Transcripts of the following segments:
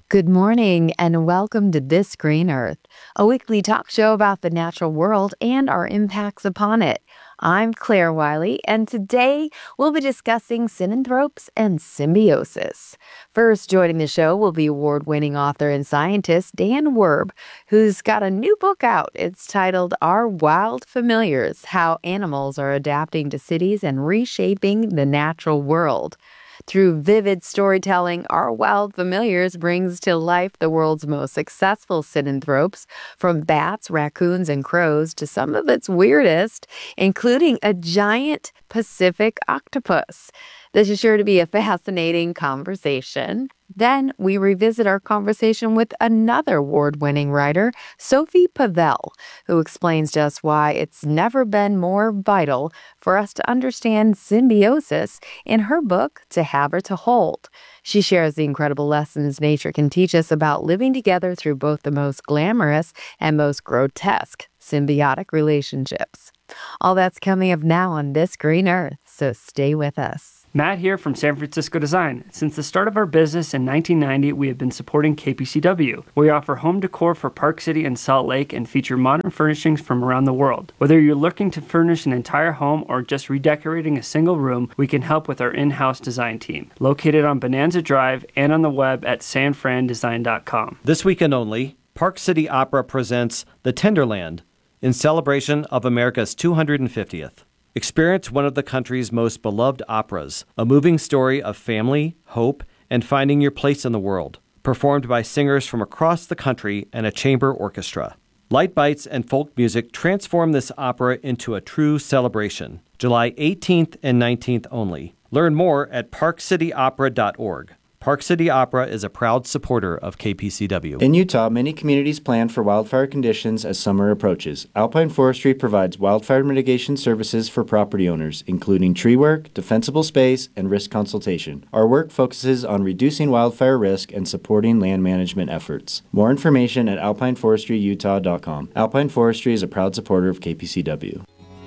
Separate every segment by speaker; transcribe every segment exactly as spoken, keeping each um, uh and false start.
Speaker 1: Good morning and welcome to This Green Earth, a weekly talk show about the natural world and our impacts upon it. I'm Claire Wiley, and today we'll be discussing synanthropes and symbiosis. First, joining the show will be award-winning author and scientist Dan Werb, who's got a new book out. It's titled Our Wild Familiars: How Animals Are Adapting to Cities and Reshaping the Natural World. Through vivid storytelling, Our Wild Familiars brings to life the world's most successful synanthropes, from bats, raccoons, and crows to some of its weirdest, including a giant Pacific octopus. This is sure to be a fascinating conversation. Then we revisit our conversation with another award-winning writer, Sophie Pavel, who explains to us why it's never been more vital for us to understand symbiosis in her book, To Have or to Hold. She shares the incredible lessons nature can teach us about living together through both the most glamorous and most grotesque symbiotic relationships. All that's coming up now on This Green Earth, so stay with us.
Speaker 2: Matt here from San Francisco Design. Since the start of our business in nineteen ninety, we have been supporting K P C W. We offer home decor for Park City and Salt Lake and feature modern furnishings from around the world. Whether you're looking to furnish an entire home or just redecorating a single room, we can help with our in-house design team. Located on Bonanza Drive and on the web at san fran design dot com.
Speaker 3: This weekend only, Park City Opera presents The Tenderland in celebration of America's two hundred fiftieth. Experience one of the country's most beloved operas, a moving story of family, hope, and finding your place in the world, performed by singers from across the country and a chamber orchestra. Light bites and folk music transform this opera into a true celebration. July eighteenth and nineteenth only. Learn more at park city opera dot org. Park City Opera is a proud supporter of K P C W.
Speaker 4: In Utah, many communities plan for wildfire conditions as summer approaches. Alpine Forestry provides wildfire mitigation services for property owners, including tree work, defensible space, and risk consultation. Our work focuses on reducing wildfire risk and supporting land management efforts. More information at alpine forestry utah dot com. Alpine Forestry is a proud supporter of K P C W.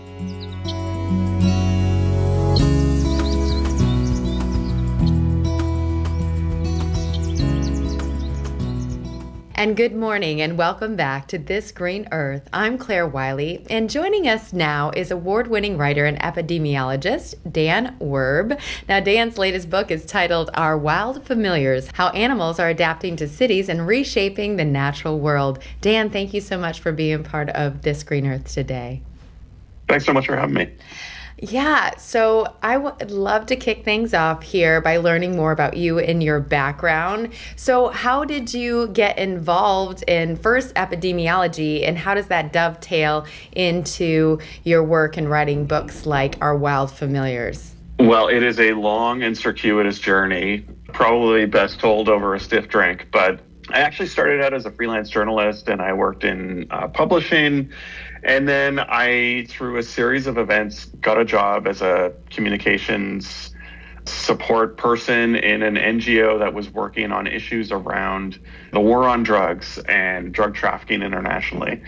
Speaker 1: And good morning and welcome back to This Green Earth. I'm Claire Wiley, and joining us now is award-winning writer and epidemiologist Dan Werb. Now, Dan's latest book is titled Our Wild Familiars: How Animals Are Adapting to Cities and Reshaping the Natural World. Dan, thank you so much for being part of This Green Earth today.
Speaker 5: Thanks so much for having me.
Speaker 1: Yeah, so I would love to kick things off here by learning more about you and your background. So how did you get involved in first epidemiology, and how does that dovetail into your work in writing books like Our Wild Familiars?
Speaker 5: Well, it is a long and circuitous journey, probably best told over a stiff drink, but I actually started out as a freelance journalist, and I worked in uh, publishing. And then I, through a series of events, got a job as a communications support person in an N G O that was working on issues around the war on drugs and drug trafficking internationally.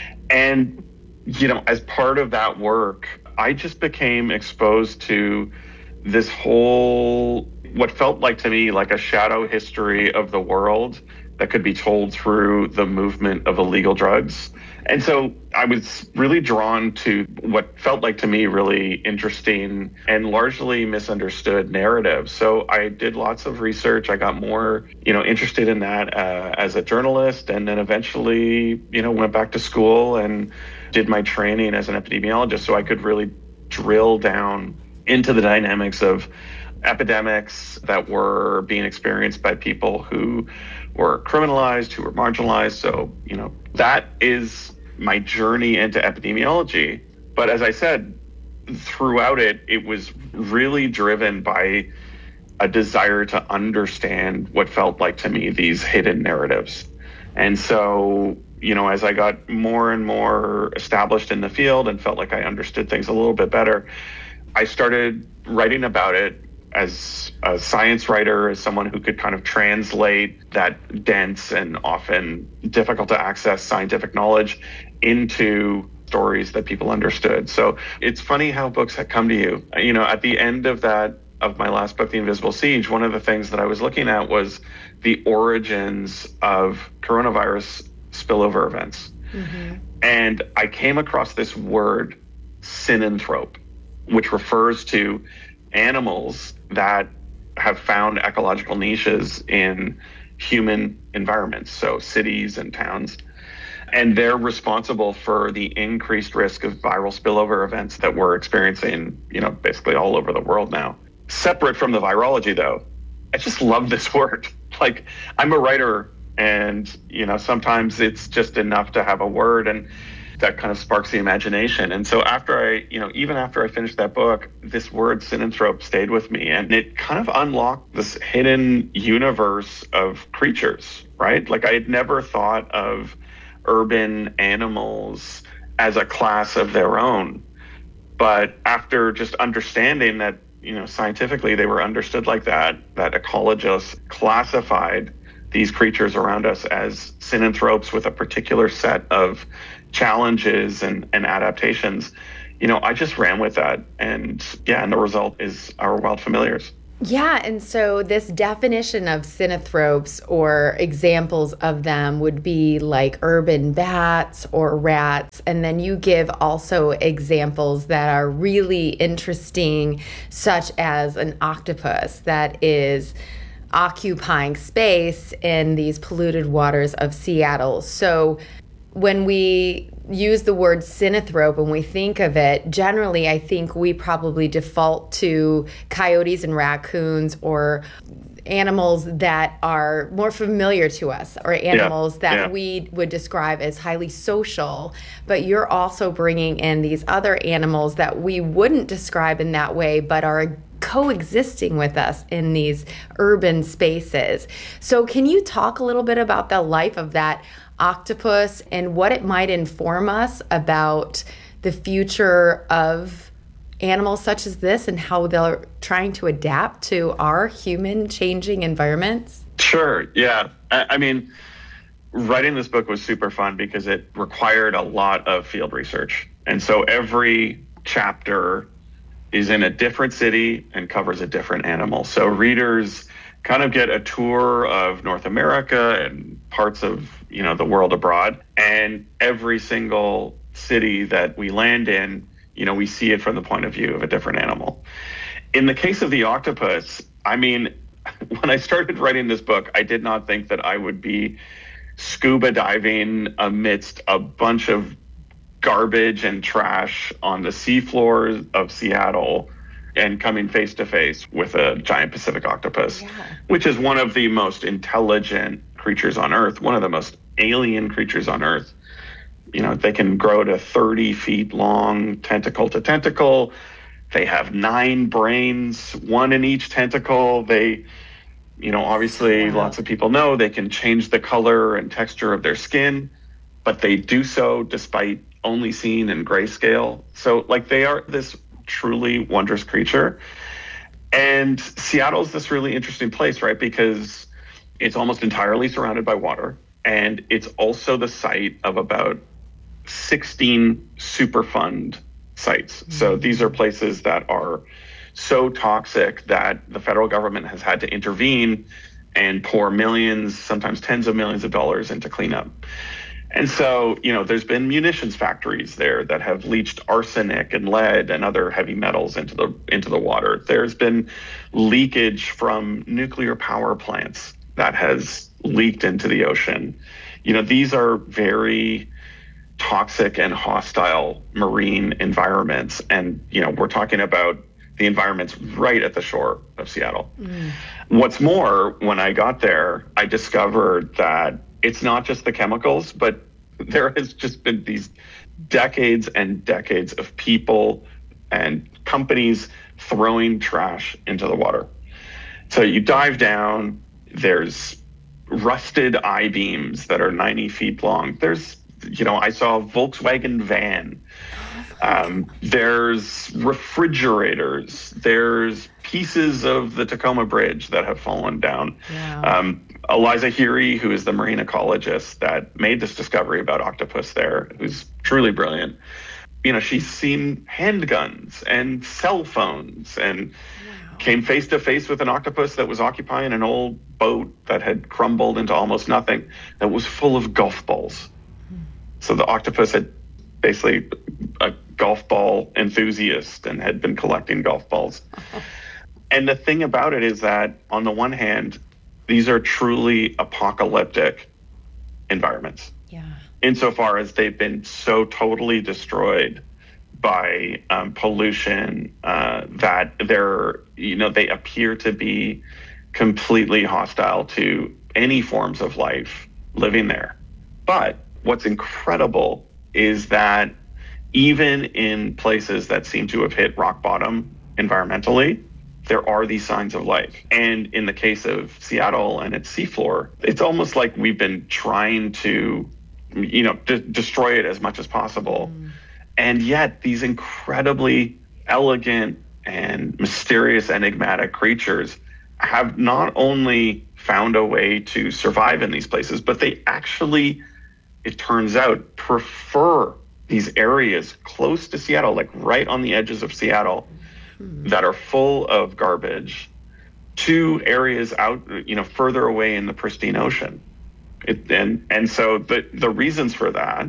Speaker 5: And, you know, as part of that work, I just became exposed to this whole, what felt like to me like a shadow history of the world that could be told through the movement of illegal drugs. And so I was really drawn to what felt like to me really interesting and largely misunderstood narratives. So I did lots of research. I got more, you know, interested in that uh, as a journalist, and then eventually, you know, went back to school and did my training as an epidemiologist so I could really drill down into the dynamics of epidemics that were being experienced by people who were criminalized, who were marginalized. So, you know, that is my journey into epidemiology. But as I said, throughout it, it was really driven by a desire to understand what felt like to me these hidden narratives. And so, you know, as I got more and more established in the field and felt like I understood things a little bit better, I started writing about it as a science writer, as someone who could kind of translate that dense and often difficult to access scientific knowledge into stories that people understood. So it's funny how books come to you. You know, at the end of that of my last book, The Invisible Siege, one of the things that I was looking at was the origins of coronavirus spillover events. Mm-hmm. And I came across this word, synanthrope, which refers to animals that have found ecological niches in human environments, so cities and towns. And they're responsible for the increased risk of viral spillover events that we're experiencing, you know, basically all over the world now. Separate from the virology, though, I just love this word. Like, I'm a writer, and, you know, sometimes it's just enough to have a word, and that kind of sparks the imagination. And so after I, you know, even after I finished that book, this word synanthrope stayed with me, and it kind of unlocked this hidden universe of creatures, right? Like, I had never thought of urban animals as a class of their own. But after just understanding that, you know, scientifically they were understood like that, that ecologists classified these creatures around us as synanthropes with a particular set of challenges and, and adaptations, you know, I just ran with that. And yeah, and the result is our wild familiars.
Speaker 1: Yeah, and so this definition of synanthropes, or examples of them, would be like urban bats or rats. And then you give also examples that are really interesting, such as an octopus that is occupying space in these polluted waters of Seattle. So when we use the word synanthrope and we think of it, generally I think we probably default to coyotes and raccoons, or animals that are more familiar to us, or animals yeah, that yeah. we would describe as highly social. But you're also bringing in these other animals that we wouldn't describe in that way, but are coexisting with us in these urban spaces. So can you talk a little bit about the life of that octopus and what it might inform us about the future of animals such as this, and how they're trying to adapt to our human changing environments?
Speaker 5: Sure. Yeah. I, I mean, writing this book was super fun because it required a lot of field research. And so every chapter is in a different city and covers a different animal. So readers kind of get a tour of North America and parts of, you know, the world abroad. And every single city that we land in, you know, we see it from the point of view of a different animal. In the case of the octopus, I mean, when I started writing this book, I did not think that I would be scuba diving amidst a bunch of garbage and trash on the seafloor of Seattle and coming face to face with a giant Pacific octopus, yeah. which is one of the most intelligent creatures on Earth, one of the most alien creatures on Earth. You know, they can grow to thirty feet long, tentacle to tentacle. They have nine brains, one in each tentacle. They, you know, obviously wow. lots of people know they can change the color and texture of their skin, but they do so despite only seen in grayscale. So, like, they are this truly wondrous creature. And Seattle's this really interesting place, right? Because it's almost entirely surrounded by water. And it's also the site of about sixteen Superfund sites. Mm-hmm. So these are places that are so toxic that the federal government has had to intervene and pour millions, sometimes tens of millions of dollars into cleanup. And so, you know, there's been munitions factories there that have leached arsenic and lead and other heavy metals into the into the water. There's been leakage from nuclear power plants that has leaked into the ocean. You know, these are very toxic and hostile marine environments. And, you know, we're talking about the environments right at the shore of Seattle. Mm. What's more, when I got there, I discovered that it's not just the chemicals, but there has just been these decades and decades of people and companies throwing trash into the water. So you dive down, there's rusted I-beams that are ninety feet long. There's, you know, I saw a Volkswagen van. Um, there's refrigerators. There's pieces of the Tacoma Bridge that have fallen down. Wow. Um, Eliza Heery, who is the marine ecologist that made this discovery about octopus there, who's truly brilliant, you know, she's seen handguns and cell phones and wow. came face to face with an octopus that was occupying an old boat that had crumbled into almost nothing, that was full of golf balls. So the octopus had basically a golf ball enthusiast and had been collecting golf balls. And the thing about it is that, on the one hand, these are truly apocalyptic environments.
Speaker 1: Yeah.
Speaker 5: Insofar as they've been so totally destroyed by um, pollution uh, that they're, you know, they appear to be completely hostile to any forms of life living there. But what's incredible is that even in places that seem to have hit rock bottom environmentally, there are these signs of life. And in the case of Seattle and its seafloor, it's almost like we've been trying to, you know, de- destroy it as much as possible. Mm. And yet these incredibly elegant and mysterious, enigmatic creatures have not only found a way to survive in these places, but they actually, it turns out, prefer these areas close to Seattle, like right on the edges of Seattle, hmm. that are full of garbage, to areas out, you know, further away in the pristine ocean. It, and and so the the reasons for that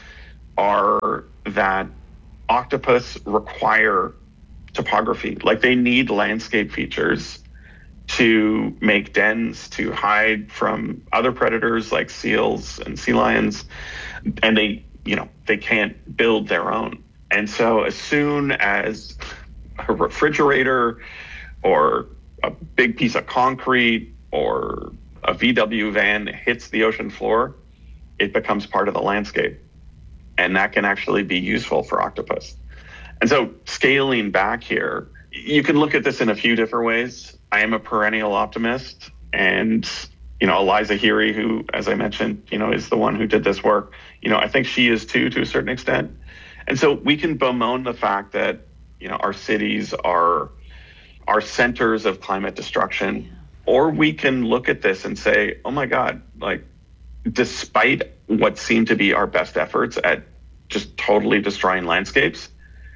Speaker 5: are that octopus require topography, like they need landscape features to make dens, to hide from other predators like seals and sea lions, and they, you know, they can't build their own. And so as soon as a refrigerator or a big piece of concrete or a V W van hits the ocean floor, it becomes part of the landscape. And that can actually be useful for octopus. And so scaling back here, you can look at this in a few different ways. I am a perennial optimist, and, you know, Eliza Heery, who, as I mentioned, you know, is the one who did this work, you know, I think she is too, to a certain extent. And so we can bemoan the fact that, you know, our cities are, are centers of climate destruction, or we can look at this and say, oh my God, like, despite what seem to be our best efforts at just totally destroying landscapes,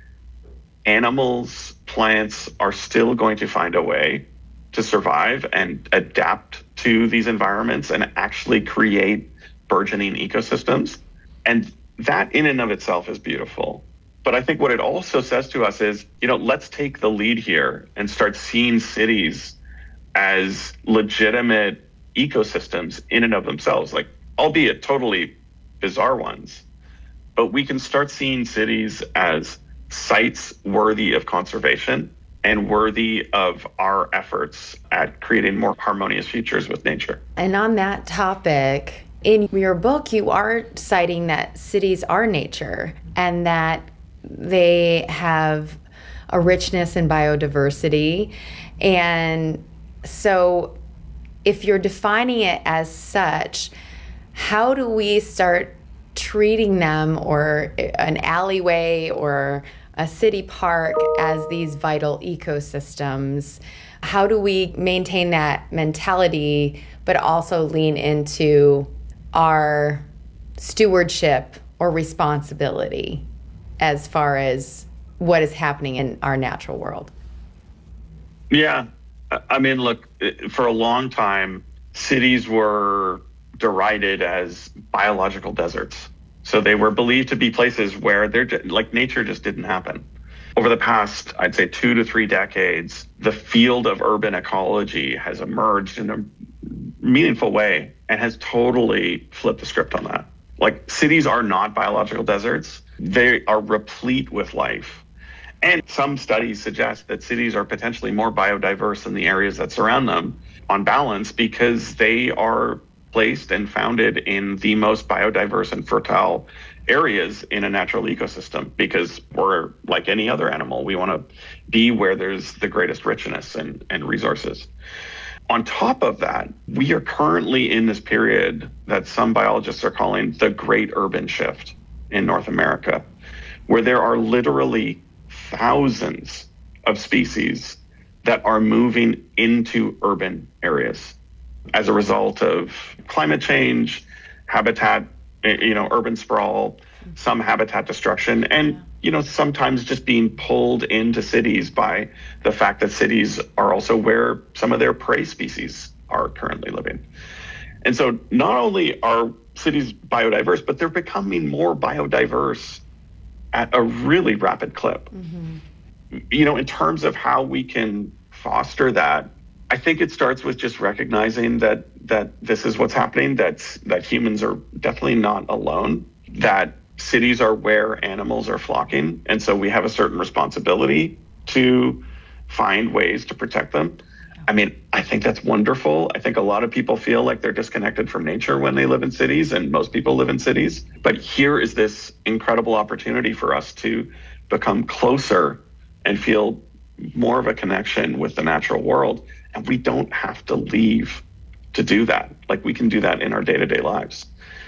Speaker 5: animals, plants are still going to find a way to survive and adapt to these environments and actually create burgeoning ecosystems. And that in and of itself is beautiful. But I think what it also says to us is, you know, let's take the lead here and start seeing cities as legitimate ecosystems in and of themselves, like, albeit totally bizarre ones. But we can start seeing cities as sites worthy of conservation and worthy of our efforts at creating more harmonious futures with nature.
Speaker 1: And on that topic, in your book, you are citing that cities are nature and that they have a richness in biodiversity. And so if you're defining it as such, how do we start treating them, or an alleyway or a city park, as these vital ecosystems? How do we maintain that mentality, but also lean into our stewardship or responsibility as far as what is happening in our natural world?
Speaker 5: Yeah. I mean, look, for a long time, cities were derided as biological deserts. So they were believed to be places where they're like nature just didn't happen. Over the past, I'd say two to three decades, the field of urban ecology has emerged in a meaningful way and has totally flipped the script on that. Like, cities are not biological deserts. They are replete with life. And some studies suggest that cities are potentially more biodiverse than the areas that surround them on balance, because they are placed and founded in the most biodiverse and fertile areas in a natural ecosystem, because we're like any other animal. We want to be where there's the greatest richness and, and resources. On top of that, we are currently in this period that some biologists are calling the Great Urban Shift in North America, where there are literally thousands of species that are moving into urban areas as a result of climate change, habitat, you know, urban sprawl, some habitat destruction, and you know, sometimes just being pulled into cities by the fact that cities are also where some of their prey species are currently living. And so not only are cities biodiverse, but they're becoming more biodiverse at a really rapid clip. Mm-hmm. You know, in terms of how we can foster that, I think it starts with just recognizing that that this is what's happening, that, that humans are definitely not alone, that cities are where animals are flocking. And so we have a certain responsibility to find ways to protect them. I mean, I think that's wonderful. I think a lot of people feel like they're disconnected from nature when they live in cities, and most people live in cities. But here is this incredible opportunity for us to become closer and feel more of a connection with the natural world. And we don't have to leave to do that. Like, we can do that in our day-to-day lives.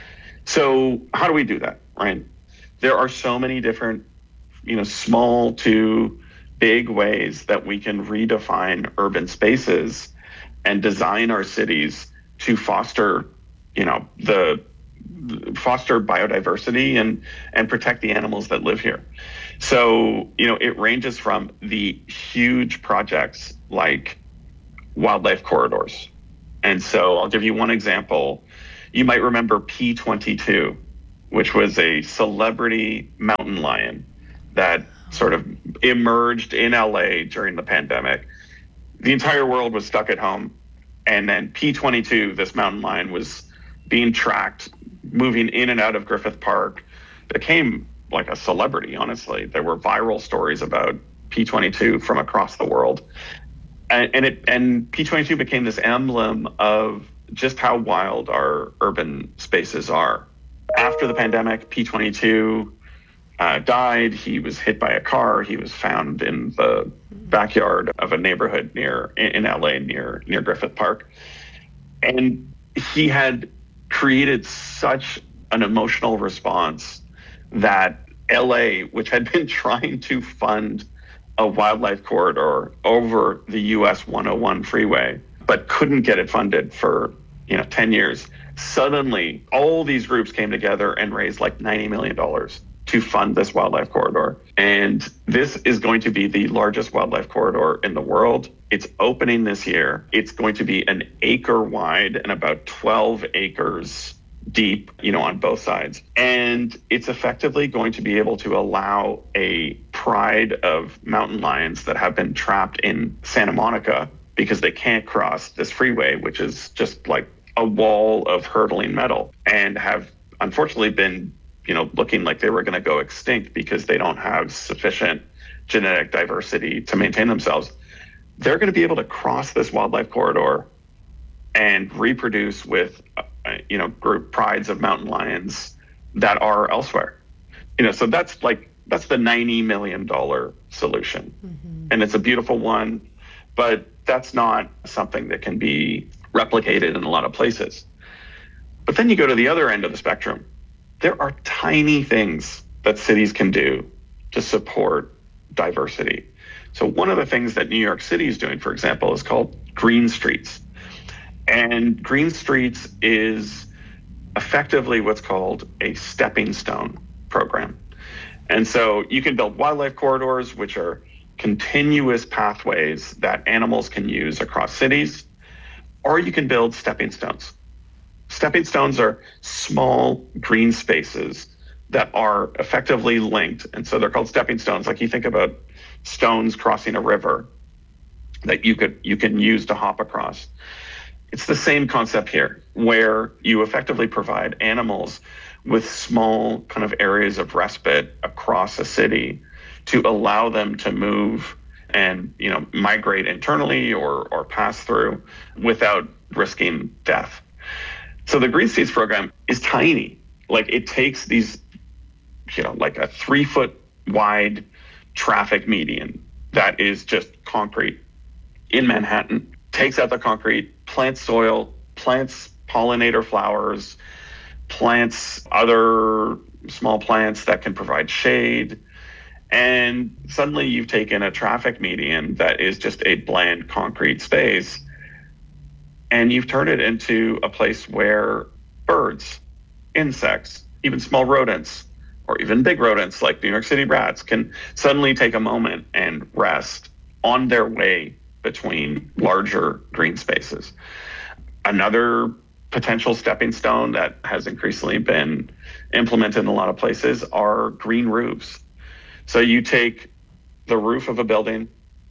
Speaker 5: So how do we do that, right? There are so many different, you know, small to big ways that we can redefine urban spaces and design our cities to foster, you know, the foster biodiversity and and protect the animals that live here. So, you know, it ranges from the huge projects like wildlife corridors. And so I'll give you one example. You might remember P twenty-two, which was a celebrity mountain lion that sort of emerged in L A during the pandemic. The entire world was stuck at home. And then P twenty-two, this mountain lion, was being tracked, moving in and out of Griffith Park, became like a celebrity, honestly. There were viral stories about P twenty-two from across the world. And, and, it, and P twenty-two became this emblem of just how wild our urban spaces are. After the pandemic, P twenty-two uh, died. He was hit by a car. He was found in the backyard of a neighborhood near in L A near near Griffith Park. And he had created such an emotional response that L A, which had been trying to fund a wildlife corridor over the U S one oh one freeway, but couldn't get it funded for, you know, ten years. Suddenly, all these groups came together and raised like ninety million dollars to fund this wildlife corridor. And this is going to be the largest wildlife corridor in the world. It's opening this year. It's going to be an acre wide and about twelve acres deep, you know, on both sides. And it's effectively going to be able to allow a pride of mountain lions that have been trapped in Santa Monica because they can't cross this freeway, which is just like a wall of hurtling metal, and have unfortunately been, you know, looking like they were going to go extinct because they don't have sufficient genetic diversity to maintain themselves. They're going to be able to cross this wildlife corridor and reproduce with, uh, you know, group prides of mountain lions that are elsewhere. You know, so that's like, that's the ninety million dollars solution. Mm-hmm. And it's a beautiful one, but that's not something that can be replicated in a lot of places. But then you go to the other end of the spectrum. There are tiny things that cities can do to support diversity. So one of the things that New York City is doing, for example, is called Green Streets. And Green Streets is effectively what's called a stepping stone program. And so you can build wildlife corridors, which are continuous pathways that animals can use across cities, or you can build stepping stones. Stepping stones are small green spaces that are effectively linked. And so they're called stepping stones. Like, you think about stones crossing a river that you could you can use to hop across. It's the same concept here, where you effectively provide animals with small kind of areas of respite across a city to allow them to move and, you know, migrate internally or or pass through without risking death. So the Green Streets program is tiny. Like, it takes these, you know, like a three foot wide traffic median that is just concrete in Manhattan, takes out the concrete, plants soil, plants pollinator flowers, plants other small plants that can provide shade. And suddenly you've taken a traffic median that is just a bland concrete space, and you've turned it into a place where birds, insects, even small rodents or even big rodents like New York City rats can suddenly take a moment and rest on their way between larger green spaces. Another potential stepping stone that has increasingly been implemented in a lot of places are green roofs. So you take the roof of a building,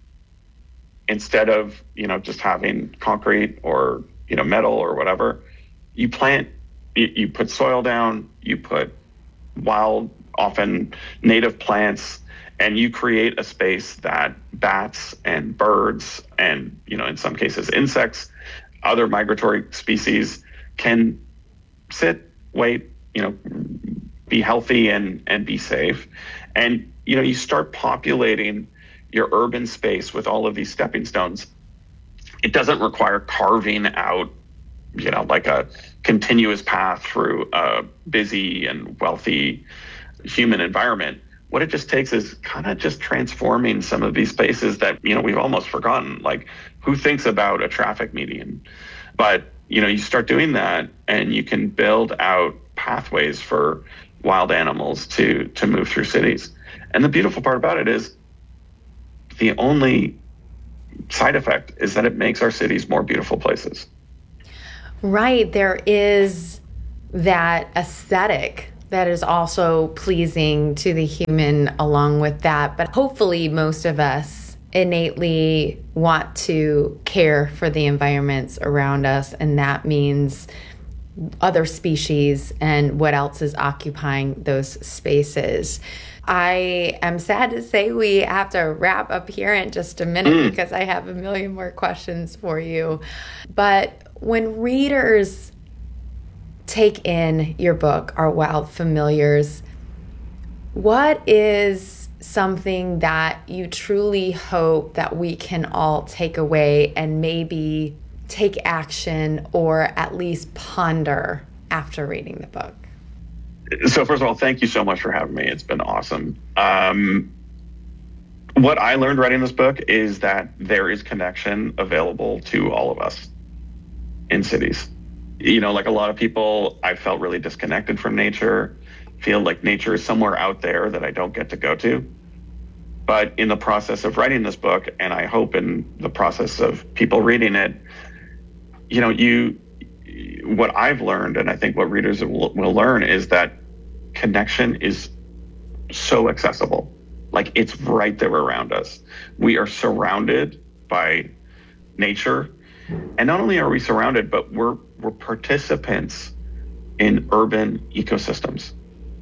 Speaker 5: instead of, you know, just having concrete or, you know, metal or whatever, you plant, you, you put soil down, you put wild, often native plants, and you create a space that bats and birds and, you know, in some cases insects, other migratory species can sit, wait, you know, be healthy and, and be safe. And, you know, you start populating your urban space with all of these stepping stones. It doesn't require carving out, you know, like a continuous path through a busy and wealthy human environment. What it just takes is kind of just transforming some of these spaces that, you know, we've almost forgotten. Like, who thinks about a traffic median? But, you know, you start doing that and you can build out pathways for wild animals to, to move through cities. And the beautiful part about it is the only side effect is that it makes our cities more beautiful places.
Speaker 1: Right. There is that aesthetic that is also pleasing to the human along with that. But hopefully most of us innately want to care for the environments around us. And that means other species and what else is occupying those spaces. I am sad to say we have to wrap up here in just a minute mm. because I have a million more questions for you. But when readers take in your book, Our Wild Familiars, what is something that you truly hope that we can all take away and maybe take action or at least ponder after reading the book?
Speaker 5: So first of all, thank you so much for having me. It's been awesome. Um, what I learned writing this book is that there is connection available to all of us in cities. You know, like a lot of people, I felt really disconnected from nature, feel like nature is somewhere out there that I don't get to go to. But in the process of writing this book, and I hope in the process of people reading it, you know, you, what I've learned, and I think what readers will, will learn, is that connection is so accessible. Like, it's right there around us. We are surrounded by nature. And not only are we surrounded, but we're we're participants in urban ecosystems.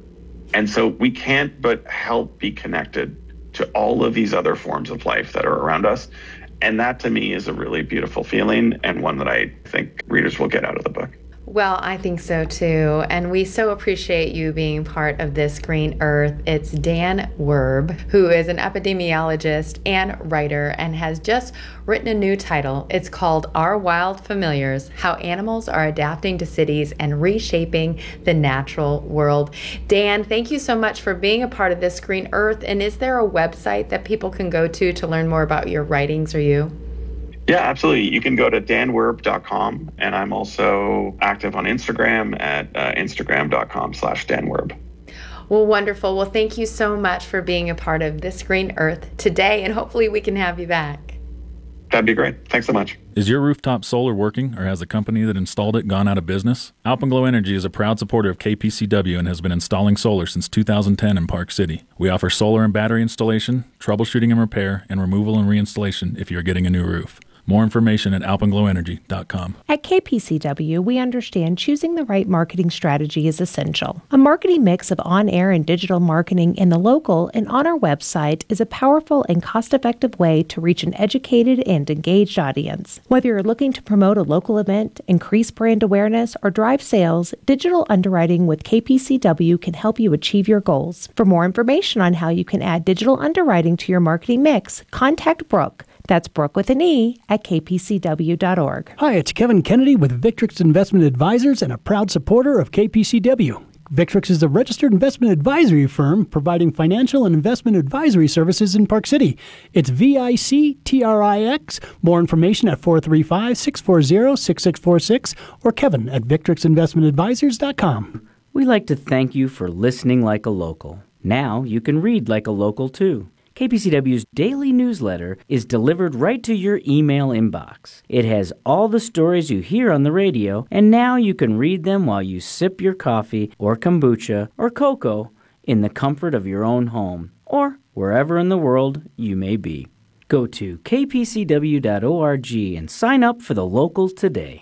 Speaker 5: And so we can't but help be connected to all of these other forms of life that are around us. And that to me is a really beautiful feeling, and one that I think readers will get out of the book.
Speaker 1: Well, I think so too. And we so appreciate you being part of This Green Earth. It's Dan Werb, who is an epidemiologist and writer and has just written a new title. It's called Our Wild Familiars: How Animals Are Adapting to Cities and Reshaping the Natural World. Dan, thank you so much for being a part of This Green Earth. And is there a website that people can go to to learn more about your writings or you?
Speaker 5: Yeah, absolutely. You can go to dan werb dot com, and I'm also active on Instagram at uh, instagram.com slash danwerb.
Speaker 1: Well, wonderful. Well, thank you so much for being a part of This Green Earth today, and hopefully we can have you back.
Speaker 5: That'd be great. Thanks so much.
Speaker 6: Is your rooftop solar working, or has the company that installed it gone out of business? Alpenglow Energy is a proud supporter of K P C W and has been installing solar since two thousand ten in Park City. We offer solar and battery installation, troubleshooting and repair, and removal and reinstallation if you're getting a new roof. More information at alpenglow energy dot com.
Speaker 7: At K P C W, we understand choosing the right marketing strategy is essential. A marketing mix of on-air and digital marketing in the local and on our website is a powerful and cost-effective way to reach an educated and engaged audience. Whether you're looking to promote a local event, increase brand awareness, or drive sales, digital underwriting with K P C W can help you achieve your goals. For more information on how you can add digital underwriting to your marketing mix, contact Brooke. That's Brooke with an E at k p c w dot org.
Speaker 8: Hi, it's Kevin Kennedy with Victrix Investment Advisors and a proud supporter of K P C W. Victrix is a registered investment advisory firm providing financial and investment advisory services in Park City. It's V I C T R I X. More information at four three five, six four zero, six six four six or Kevin at victrix investment advisors dot com.
Speaker 9: We like to thank you for listening like a local. Now you can read like a local too. K P C W's daily newsletter is delivered right to your email inbox. It has all the stories you hear on the radio, and now you can read them while you sip your coffee or kombucha or cocoa in the comfort of your own home or wherever in the world you may be. Go to k p c w dot org and sign up for the local today.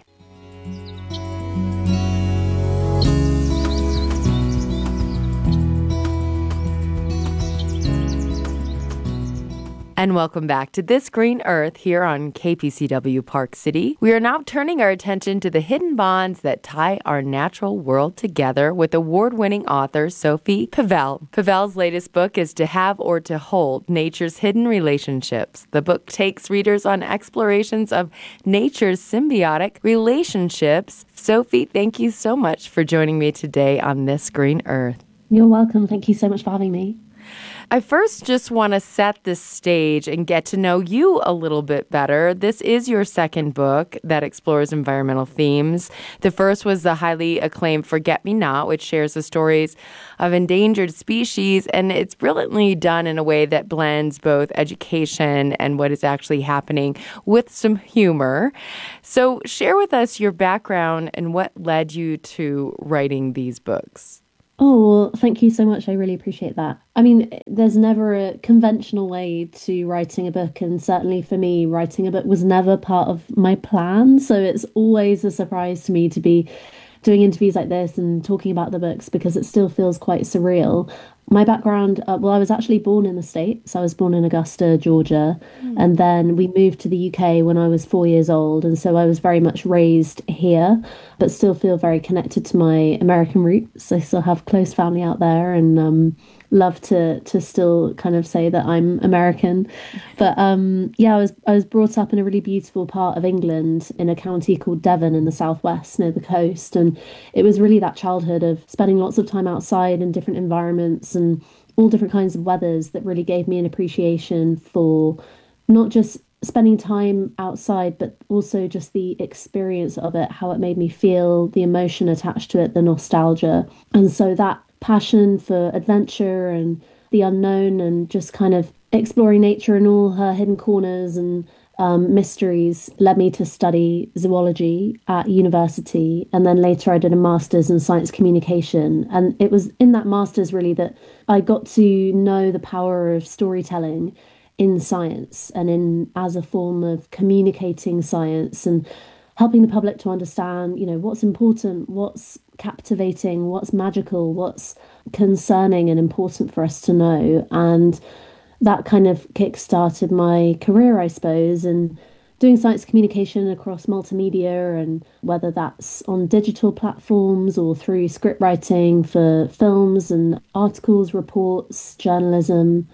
Speaker 1: And welcome back to This Green Earth here on K P C W Park City. We are now turning our attention to the hidden bonds that tie our natural world together with award-winning author Sophie Pavel. Pavel's latest book is To Have or to Hold, Nature's Hidden Relationships. The book takes readers on explorations of nature's symbiotic relationships. Sophie, thank you so much for joining me today on This Green Earth.
Speaker 10: You're welcome. Thank you so much for having me.
Speaker 1: I first just want to set the stage and get to know you a little bit better. This is your second book that explores environmental themes. The first was the highly acclaimed Forget Me Not, which shares the stories of endangered species, and it's brilliantly done in a way that blends both education and what is actually happening with some humor. So share with us your background and what led you to writing these books.
Speaker 10: Oh, well, thank you so much. I really appreciate that. I mean, there's never a conventional way to writing a book. And certainly for me, writing a book was never part of my plan. So it's always a surprise to me to be doing interviews like this and talking about the books because it still feels quite surreal. My background, uh, well, I was actually born in the States. I was born in Augusta, Georgia. Mm. And then we moved to the U K when I was four years old. And so I was very much raised here, but still feel very connected to my American roots. I still have close family out there and um, love to to still kind of say that I'm American. But um, yeah, I was I was brought up in a really beautiful part of England in a county called Devon in the southwest near the coast. And it was really that childhood of spending lots of time outside in different environments and all different kinds of weathers that really gave me an appreciation for not just spending time outside, but also just the experience of it, how it made me feel, the emotion attached to it, the nostalgia. And so that passion for adventure and the unknown and just kind of exploring nature in all her hidden corners and um, mysteries led me to study zoology at university. And then later I did a master's in science communication. And it was in that master's really that I got to know the power of storytelling in science and in as a form of communicating science and helping the public to understand, you know, what's important, what's captivating, what's magical, what's concerning and important for us to know. And that kind of kick-started my career, I suppose, and doing science communication across multimedia, and whether that's on digital platforms or through script writing for films and articles, reports, journalism.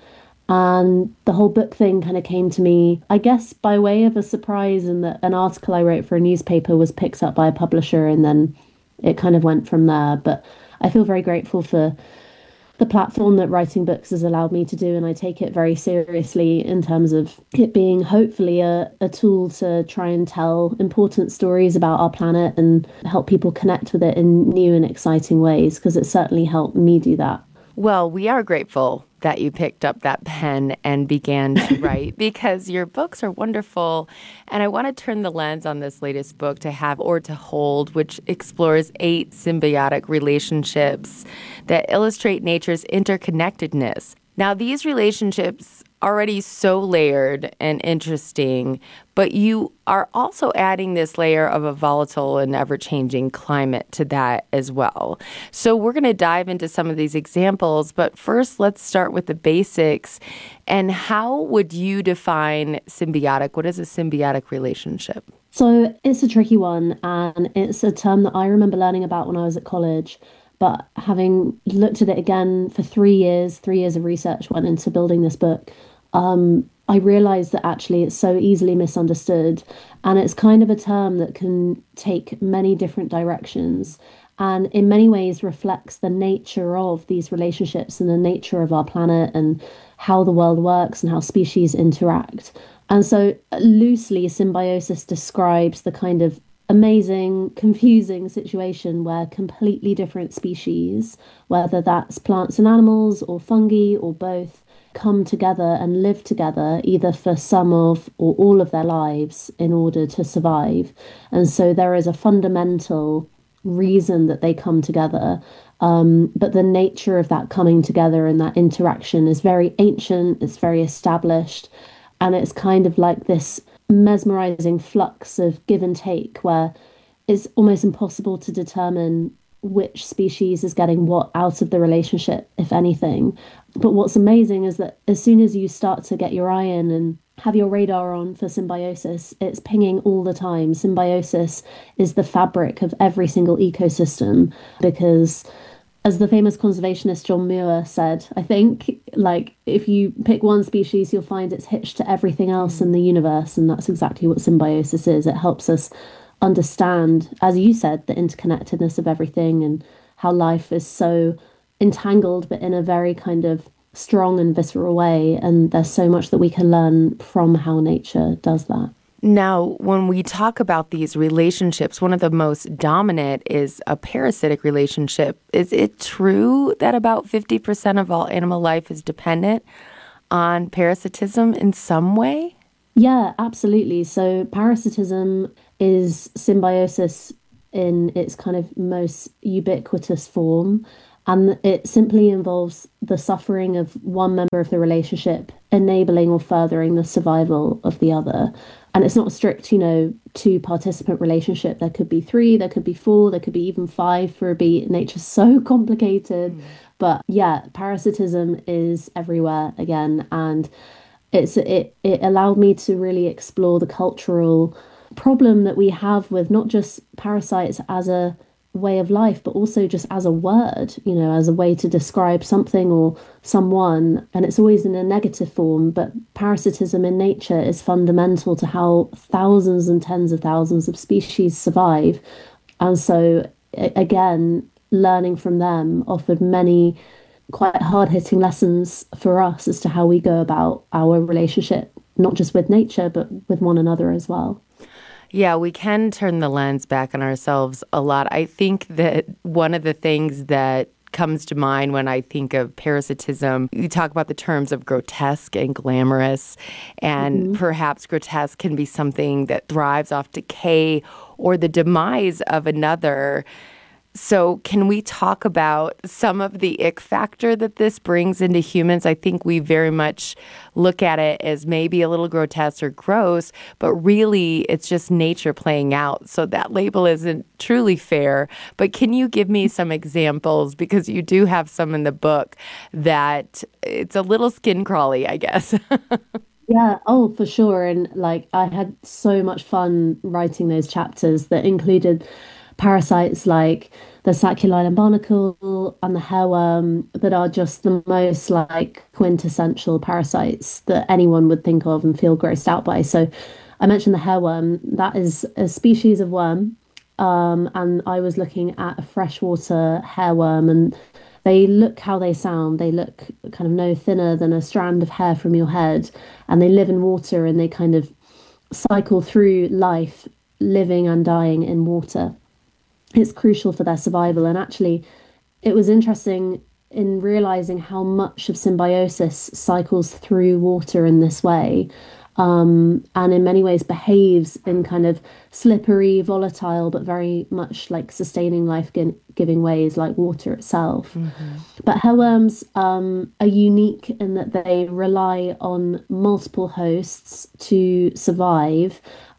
Speaker 10: And the whole book thing kind of came to me, I guess, by way of a surprise, in that an article I wrote for a newspaper was picked up by a publisher, and then it kind of went from there. But I feel very grateful for the platform that writing books has allowed me to do, and I take it very seriously in terms of it being hopefully a, a tool to try and tell important stories about our planet and help people connect with it in new and exciting ways, because it certainly helped me do that.
Speaker 1: Well, we are grateful that you picked up that pen and began to write because your books are wonderful. And I want to turn the lens on this latest book, To Have or to Hold, which explores eight symbiotic relationships that illustrate nature's interconnectedness. Now, these relationships already so layered and interesting, but you are also adding this layer of a volatile and ever-changing climate to that as well. So we're going to dive into some of these examples, but first let's start with the basics. And how would you define symbiotic? What is a symbiotic relationship?
Speaker 10: So it's a tricky one, and it's a term that I remember learning about when I was at college. But having looked at it again for three years, three years of research went into building this book, um, I realized that actually it's so easily misunderstood. And it's kind of a term that can take many different directions and in many ways reflects the nature of these relationships and the nature of our planet and how the world works and how species interact. And so loosely, symbiosis describes the kind of amazing, confusing situation where completely different species, whether that's plants and animals or fungi or both, come together and live together either for some of or all of their lives in order to survive. And so there is a fundamental reason that they come together. Um, but the nature of that coming together and that interaction is very ancient, it's very established, and it's kind of like this mesmerizing flux of give and take where it's almost impossible to determine which species is getting what out of the relationship, if anything. But what's amazing is that as soon as you start to get your eye in and have your radar on for symbiosis, it's pinging all the time. Symbiosis is the fabric of every single ecosystem because, as the famous conservationist John Muir said, I think, like, if you pick one species, you'll find it's hitched to everything else in the universe. And that's exactly what symbiosis is. It helps us understand, as you said, the interconnectedness of everything and how life is so entangled, but in a very kind of strong and visceral way. And there's so much that we can learn from how nature does that.
Speaker 1: Now, when we talk about these relationships, one of the most dominant is a parasitic relationship. Is it true that about fifty percent of all animal life is dependent on parasitism in some way?
Speaker 10: Yeah, absolutely. So parasitism is symbiosis in its kind of most ubiquitous form. And it simply involves the suffering of one member of the relationship, enabling or furthering the survival of the other. And it's not a strict, you know, two participant relationship. There could be three, there could be four, there could be even five for a bee. Nature's so complicated. Mm. But yeah, parasitism is everywhere again. And it's it it allowed me to really explore the cultural problem that we have with not just parasites as a way of life, but also just as a word, you know, as a way to describe something or someone. And it's always in a negative form, but parasitism in nature is fundamental to how thousands and tens of thousands of species survive. And so, again, learning from them offered many quite hard-hitting lessons for us as to how we go about our relationship, not just with nature, but with one another as well.
Speaker 1: Yeah, we can turn the lens back on ourselves a lot. I think that one of the things that comes to mind when I think of parasitism, you talk about the terms of grotesque and glamorous, and mm-hmm. perhaps grotesque can be something that thrives off decay or the demise of another. So can we talk about some of the ick factor that this brings into humans? I think we very much look at it as maybe a little grotesque or gross, but really it's just nature playing out. So that label isn't truly fair. But can you give me some examples? Because you do have some in the book that it's a little skin crawly, I guess.
Speaker 10: Yeah, oh, for sure. And like I had so much fun writing those chapters that included parasites like the saculine barnacle and the hairworm that are just the most like quintessential parasites that anyone would think of and feel grossed out by. So I mentioned the hairworm. That is a species of worm. Um, and I was looking at a freshwater hairworm, and they look how they sound. They look kind of no thinner than a strand of hair from your head, and they live in water, and they kind of cycle through life, living and dying in water. It's crucial for their survival. And actually, it was interesting in realizing how much of symbiosis cycles through water in this way, um, and in many ways behaves in kind of slippery, volatile, but very much like sustaining life-giving ways like water itself. Mm-hmm. But hairworms um, are unique in that they rely on multiple hosts to survive.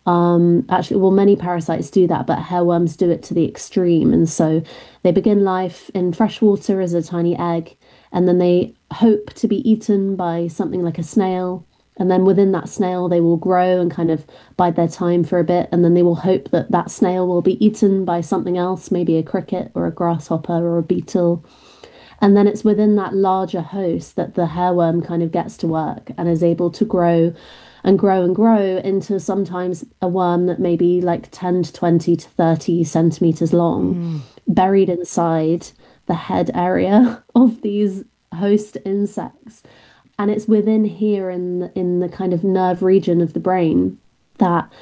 Speaker 10: Um, actually, well, many parasites do that, but hairworms do it to the extreme. And so they begin life in fresh water as a tiny egg, and then they hope to be eaten by something like a snail. And then within that snail, they will grow and kind of bide their time for a bit. And then they will hope that that snail will be eaten by something else, maybe a cricket or a grasshopper or a beetle. And then it's within that larger host that the hairworm kind of gets to work and is able to grow and grow and grow into sometimes a worm that may be like ten to twenty to thirty centimeters long, mm. buried inside the head area of these host insects. And it's within here in the, in the kind of nerve region of the brain that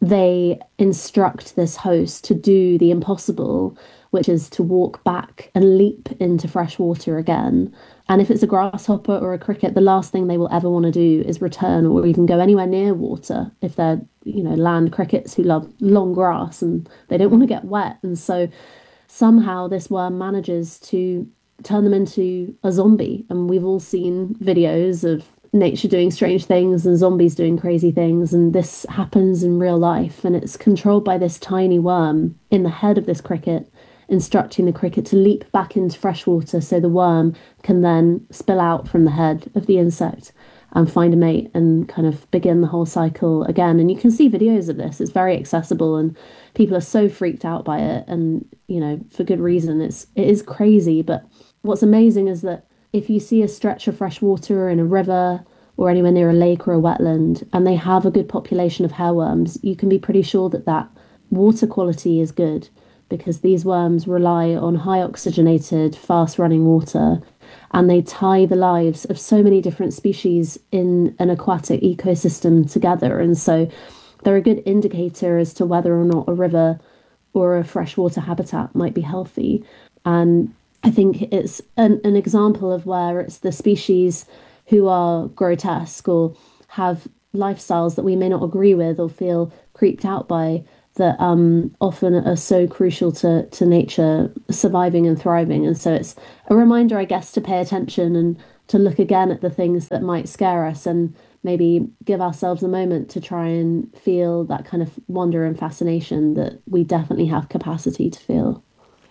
Speaker 10: they instruct this host to do the impossible, which is to walk back and leap into fresh water again. And if it's a grasshopper or a cricket, the last thing they will ever want to do is return or even go anywhere near water if they're, you know, land crickets who love long grass and they don't want to get wet. And so somehow this worm manages to turn them into a zombie. And we've all seen videos of nature doing strange things and zombies doing crazy things. And this happens in real life. And it's controlled by this tiny worm in the head of this cricket, instructing the cricket to leap back into fresh water so the worm can then spill out from the head of the insect and find a mate and kind of begin the whole cycle again. And you can see videos of this. It's very accessible and people are so freaked out by it. And, you know, for good reason. It's, it is crazy. But what's amazing is that if you see a stretch of fresh water in a river or anywhere near a lake or a wetland, and they have a good population of hairworms, you can be pretty sure that that water quality is good, because these worms rely on high oxygenated, fast running water, and they tie the lives of so many different species in an aquatic ecosystem together. And so they're a good indicator as to whether or not a river or a freshwater habitat might be healthy. And I think it's an, an example of where it's the species who are grotesque or have lifestyles that we may not agree with or feel creeped out by that um, often are so crucial to, to nature surviving and thriving. And so it's a reminder, I guess, to pay attention and to look again at the things that might scare us and maybe give ourselves a moment to try and feel that kind of wonder and fascination that we definitely have capacity to feel.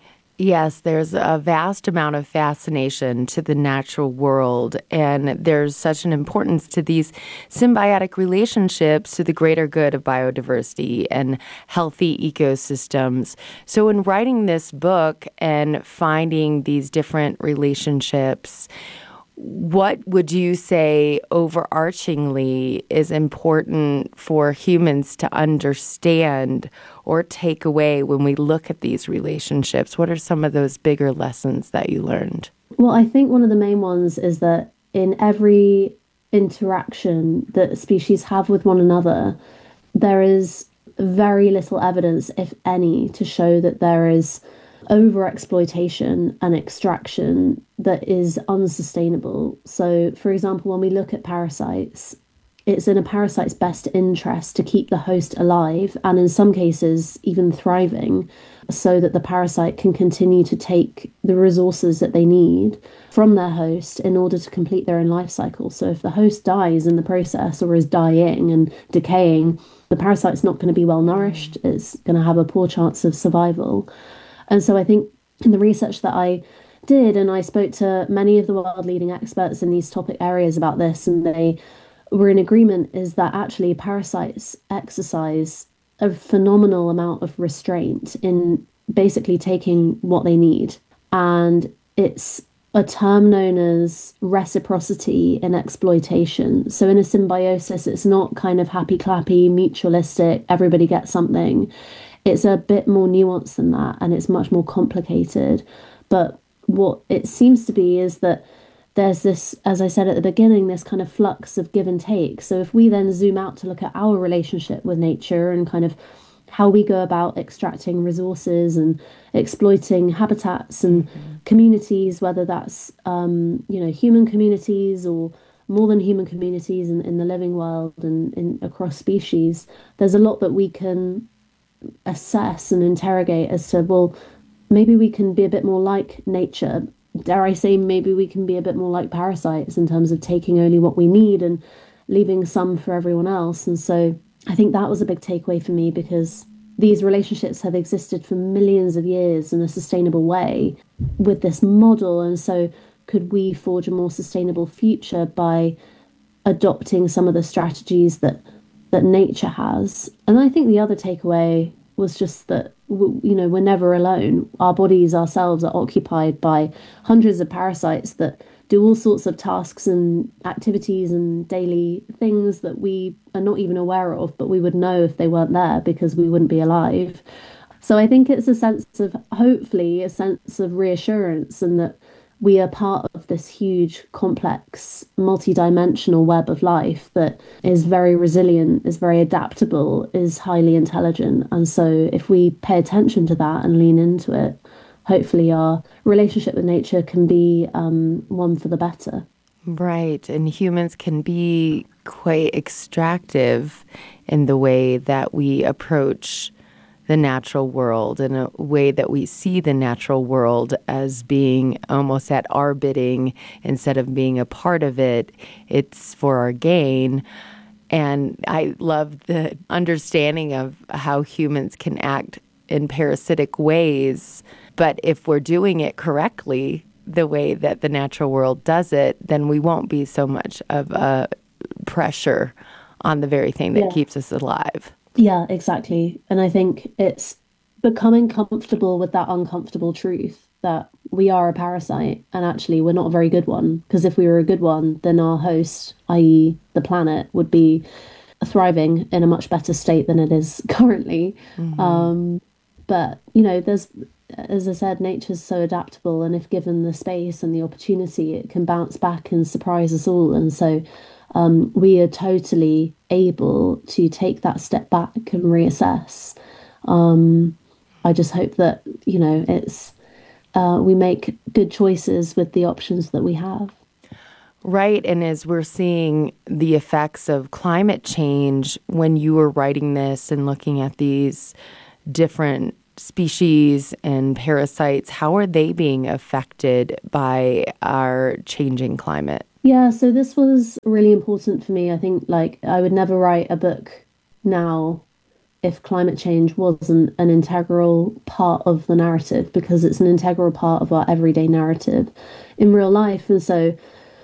Speaker 1: Yes, there's a vast amount of fascination to the natural world, and there's such an importance to these symbiotic relationships to the greater good of biodiversity and healthy ecosystems. So in writing this book and finding these different relationships, what would you say overarchingly is important for humans to understand or take away when we look at these relationships? What are some of those bigger lessons that you learned?
Speaker 10: Well, I think one of the main ones is that in every interaction that species have with one another, there is very little evidence, if any, to show that there is overexploitation and extraction that is unsustainable. So, for example, when we look at parasites, it's in a parasite's best interest to keep the host alive and in some cases even thriving, so that the parasite can continue to take the resources that they need from their host in order to complete their own life cycle. So if the host dies in the process or is dying and decaying, the parasite's not going to be well nourished. It's going to have a poor chance of survival. And so I think in the research that I did, and I spoke to many of the world leading experts in these topic areas about this, and they were in agreement, is that actually parasites exercise a phenomenal amount of restraint in basically taking what they need. And it's a term known as reciprocity in exploitation. So in a symbiosis, it's not kind of happy clappy, mutualistic, everybody gets something. It's a bit more nuanced than that, and it's much more complicated. But what it seems to be is that there's this, as I said at the beginning, this kind of flux of give and take. So if we then zoom out to look at our relationship with nature and kind of how we go about extracting resources and exploiting habitats and mm-hmm. communities, whether that's, um, you know, human communities or more than human communities in, in the living world and in, across species, there's a lot that we can assess and interrogate as to, well, maybe we can be a bit more like nature. Dare I say, maybe we can be a bit more like parasites in terms of taking only what we need and leaving some for everyone else. And so I think that was a big takeaway for me, because these relationships have existed for millions of years in a sustainable way with this model. And so could we forge a more sustainable future by adopting some of the strategies that that nature has? And I think the other takeaway was just that, you know, we're never alone. Our bodies ourselves are occupied by hundreds of parasites that do all sorts of tasks and activities and daily things that we are not even aware of, but we would know if they weren't there because we wouldn't be alive. So I think it's a sense of, hopefully, a sense of reassurance, and that we are part of this huge, complex, multi-dimensional web of life that is very resilient, is very adaptable, is highly intelligent. And so if we pay attention to that and lean into it, hopefully our relationship with nature can be um, one for the better.
Speaker 1: Right. And humans can be quite extractive in the way that we approach the natural world, in a way that we see the natural world as being almost at our bidding instead of being a part of it. It's for our gain. And I love the understanding of how humans can act in parasitic ways. But if we're doing it correctly, the way that the natural world does it, then we won't be so much of a pressure on the very thing that
Speaker 10: Yeah.
Speaker 1: keeps us alive.
Speaker 10: Yeah, exactly. And I think it's becoming comfortable with that uncomfortable truth that we are a parasite and actually we're not a very good one. Because if we were a good one, then our host, that is the planet, would be thriving in a much better state than it is currently.
Speaker 1: Mm-hmm.
Speaker 10: Um, but, you know, there's, as I said, nature's so adaptable. And if given the space and the opportunity, it can bounce back and surprise us all. And so Um, we are totally able to take that step back and reassess. Um, I just hope that, you know, it's uh, we make good choices with the options that we have.
Speaker 1: Right. And as we're seeing the effects of climate change, when you were writing this and looking at these different species and parasites, how are they being affected by our changing climate?
Speaker 10: Yeah, so this was really important for me. I think, like, I would never write a book now if climate change wasn't an integral part of the narrative, because it's an integral part of our everyday narrative in real life. And so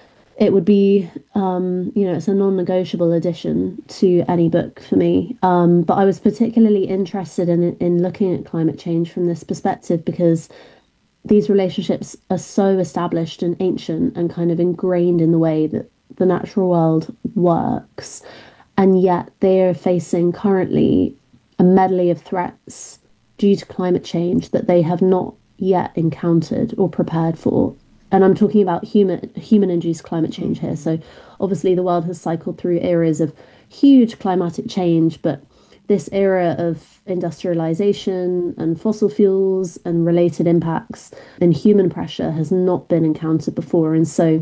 Speaker 10: it would be, um, you know, it's a non-negotiable addition to any book for me. Um, but I was particularly interested in in looking at climate change from this perspective because these relationships are so established and ancient and kind of ingrained in the way that the natural world works. And yet they are facing currently a medley of threats due to climate change that they have not yet encountered or prepared for. And I'm talking about human human-induced climate change here. So obviously the world has cycled through eras of huge climatic change, but this era of industrialization and fossil fuels and related impacts and human pressure has not been encountered before. And so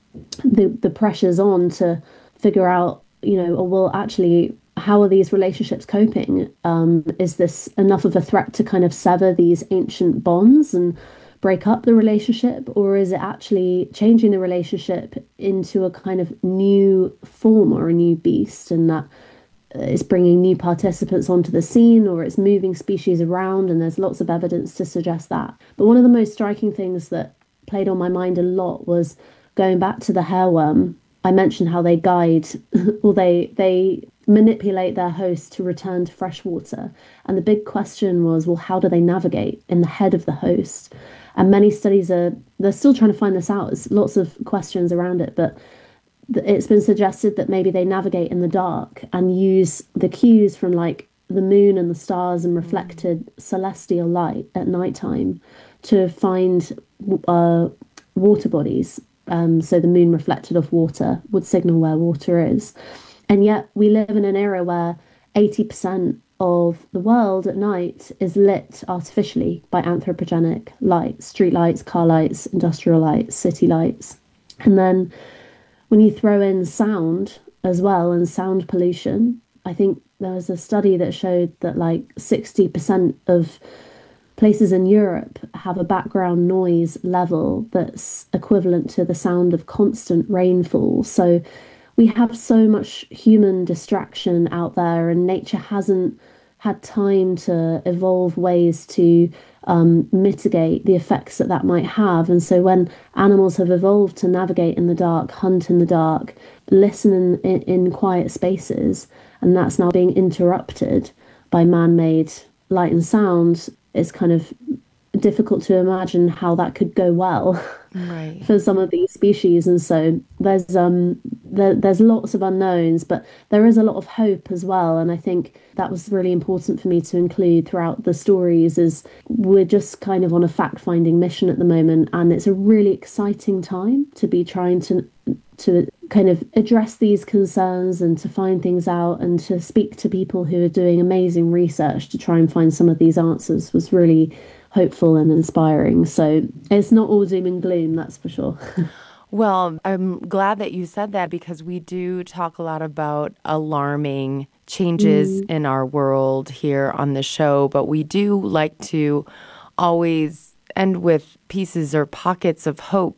Speaker 10: the the pressure's on to figure out, you know, oh, well, actually, how are these relationships coping? Um, is this enough of a threat to kind of sever these ancient bonds and break up the relationship? Or is it actually changing the relationship into a kind of new form or a new beast, and that it's bringing new participants onto the scene, or it's moving species around? And there's lots of evidence to suggest that. But one of the most striking things that played on my mind a lot was going back to the hairworm. I mentioned how they guide, or they they manipulate their host to return to fresh water. And the big question was, well, how do they navigate in the head of the host? And many studies are, they're still trying to find this out. There's lots of questions around it, but it's been suggested that maybe they navigate in the dark and use the cues from like the moon and the stars and reflected celestial light at nighttime to find uh, water bodies. Um, so the moon reflected off water would signal where water is. And yet we live in an era where eighty percent of the world at night is lit artificially by anthropogenic light, street lights, car lights, industrial lights, city lights. And then when you throw in sound as well and sound pollution, I think there was a study that showed that like sixty percent of places in Europe have a background noise level that's equivalent to the sound of constant rainfall. So we have so much human distraction out there, and nature hasn't had time to evolve ways to um, mitigate the effects that that might have. And so when animals have evolved to navigate in the dark, hunt in the dark, listen in, in, in quiet spaces, and that's now being interrupted by man-made light and sound, it's kind of difficult to imagine how that could go well
Speaker 1: right.
Speaker 10: for some of these species. And so there's um there, there's lots of unknowns, but there is a lot of hope as well. And I think that was really important for me to include throughout the stories. Is we're just kind of on a fact-finding mission at the moment, and it's a really exciting time to be trying to to kind of address these concerns and to find things out and to speak to people who are doing amazing research to try and find some of these answers was really hopeful and inspiring. So it's not all doom and gloom, that's for sure.
Speaker 1: Well, I'm glad that you said that, because we do talk a lot about alarming changes mm. in our world here on the show, but we do like to always end with pieces or pockets of hope.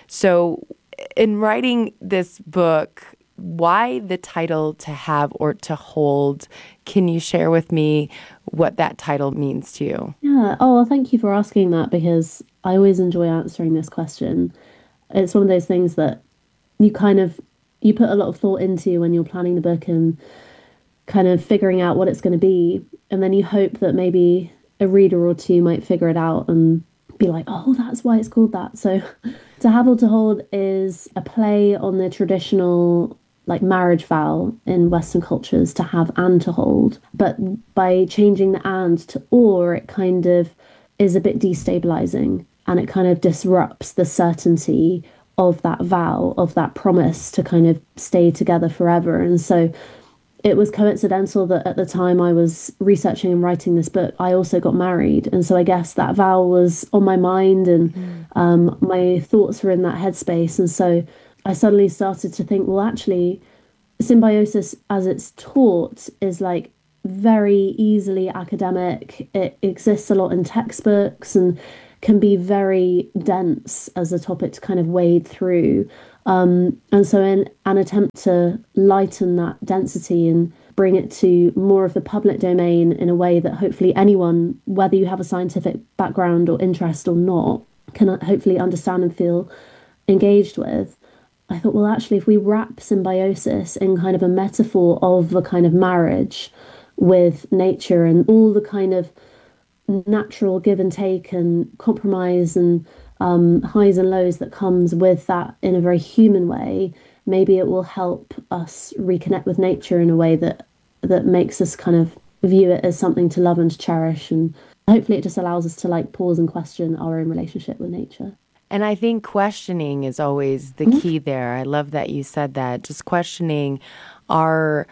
Speaker 1: So in writing this book, why the title To Have or To Hold? Can you share with me what that title means to you?
Speaker 10: Yeah. Oh, well, thank you for asking that, because I always enjoy answering this question. It's one of those things that you kind of, you put a lot of thought into when you're planning the book and kind of figuring out what it's going to be. And then you hope that maybe a reader or two might figure it out and be like, oh, that's why it's called that. So To Have or To Hold is a play on the traditional like marriage vow in Western cultures, to have and to hold. But by changing the and to or, it kind of is a bit destabilizing, and it kind of disrupts the certainty of that vow, of that promise to kind of stay together forever. And so it was coincidental that at the time I was researching and writing this book, I also got married. And so I guess that vow was on my mind, and mm. um, my thoughts were in that headspace. And so I suddenly started to think, well, actually, symbiosis as it's taught is like very easily academic. It exists a lot in textbooks and can be very dense as a topic to kind of wade through. Um, and so in an attempt to lighten that density and bring it to more of the public domain in a way that hopefully anyone, whether you have a scientific background or interest or not, can hopefully understand and feel engaged with, I thought, well, actually, if we wrap symbiosis in kind of a metaphor of a kind of marriage with nature and all the kind of natural give and take and compromise and um, highs and lows that comes with that in a very human way, maybe it will help us reconnect with nature in a way that that makes us kind of view it as something to love and to cherish. And hopefully it just allows us to like pause and question our own relationship with nature.
Speaker 1: And I think questioning is always the
Speaker 10: Mm-hmm.
Speaker 1: key there. I love that you said that. Just questioning our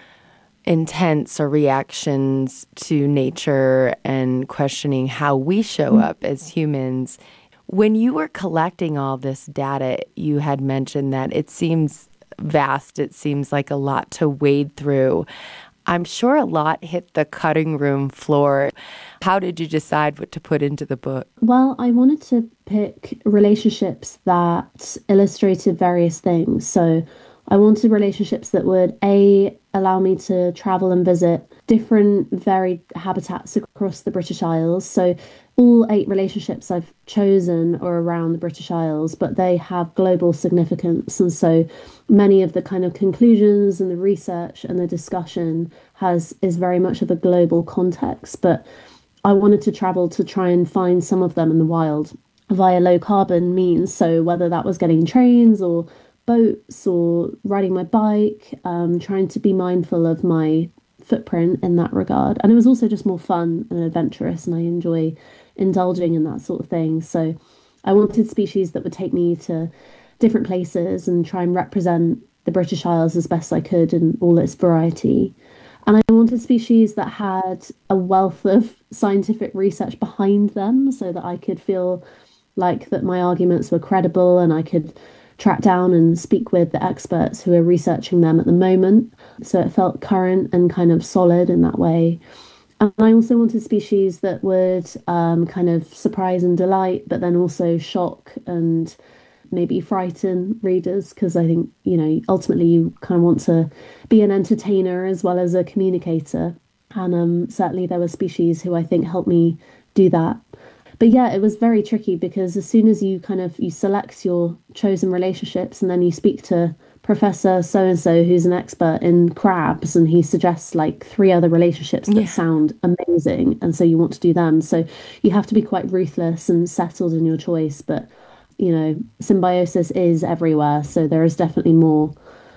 Speaker 1: intents or reactions to nature and questioning how we show
Speaker 10: Mm-hmm.
Speaker 1: up as humans. When you were collecting all this data, you had mentioned that it seems vast. It seems like a lot to wade through. I'm sure a lot hit the cutting room floor. How did you decide what to put into the book?
Speaker 10: Well, I wanted to pick relationships that illustrated various things. So I wanted relationships that would, A, allow me to travel and visit different varied habitats across the British Isles. So all eight relationships I've chosen are around the British Isles, but they have global significance. And so many of the kind of conclusions and the research and the discussion has is very much of a global context. But I wanted to travel to try and find some of them in the wild via low carbon means. So whether that was getting trains or boats or riding my bike, um, trying to be mindful of my footprint in that regard. And it was also just more fun and adventurous, and I enjoy indulging in that sort of thing. So I wanted species that would take me to different places and try and represent the British Isles as best I could in all its variety. And I wanted species that had a wealth of scientific research behind them, so that I could feel like that my arguments were credible and I could track down and speak with the experts who are researching them at the moment. So it felt current and kind of solid in that way. And I also wanted species that would um, kind of surprise and delight, but then also shock and maybe frighten readers, because I think, you know, ultimately you kind of want to be an entertainer as well as a communicator. And um, certainly there were species who I think helped me do that. But yeah, it was very tricky, because as soon as you kind of, you select your chosen relationships and then you speak to Professor so-and-so who's an expert in crabs, and he suggests like three other relationships that yeah. sound amazing, and so you want to do them. So you have to be quite ruthless and settled in your choice. But, you know, symbiosis is everywhere, so there is definitely more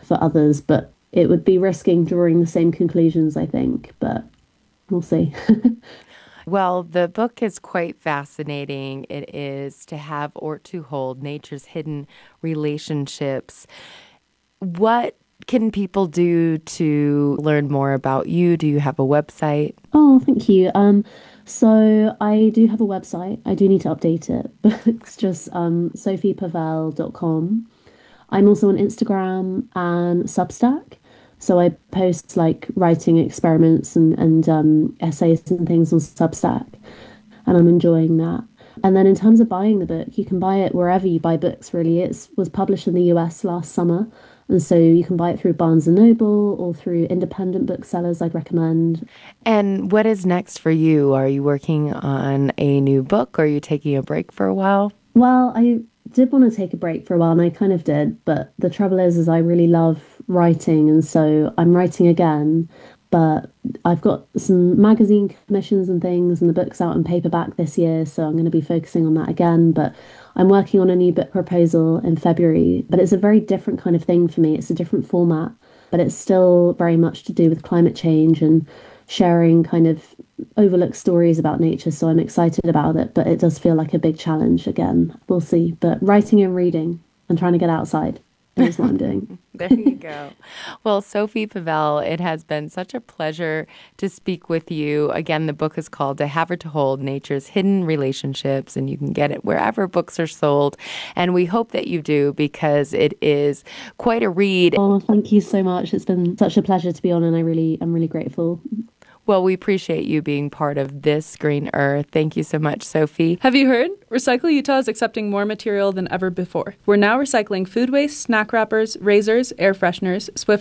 Speaker 10: for others, but it would be risking drawing the same conclusions, I think, but we'll see.
Speaker 1: Well, the book is quite fascinating. It is To Have or to Hold, Nature's Hidden Relationships. What can people do to learn more about you? Do you have a website?
Speaker 10: Oh, thank you. Um, so I do have a website. I do need to update it, but it's just um, sophie pavel dot com. I'm also on Instagram and Substack. So I post like writing experiments and, and um, essays and things on Substack, and I'm enjoying that. And then in terms of buying the book, you can buy it wherever you buy books, really. It was published in the U S last summer, and so you can buy it through Barnes and Noble or through independent booksellers, I'd recommend.
Speaker 1: And what is next for you? Are you working on a new book, or are you taking a break for a while?
Speaker 10: Well, I did want to take a break for a while, and I kind of did, but the trouble is, is I really love writing, and so I'm writing again, but I've got some magazine commissions and things, and the book's out in paperback this year, so I'm going to be focusing on that again. But I'm working on a new book proposal in February, but it's a very different kind of thing for me. It's a different format, but it's still very much to do with climate change and sharing kind of overlooked stories about nature, so I'm excited about it, but it does feel like a big challenge again. We'll see. But writing and reading and trying to get outside is what I'm doing.
Speaker 1: There you go. Well, Sophie Pavel, it has been such a pleasure to speak with you. Again, the book is called To Have or to Hold, Nature's Hidden Relationships, and you can get it wherever books are sold. And we hope that you do, because it is quite a read.
Speaker 10: Oh, thank you so much. It's been such a pleasure to be on, and I really, I'm really grateful.
Speaker 1: Well, we appreciate you being part of This Green Earth. Thank you so much, Sophie.
Speaker 11: Have you heard? Recycle Utah is accepting more material than ever before. We're now recycling food waste, snack wrappers, razors, air fresheners, Swiffer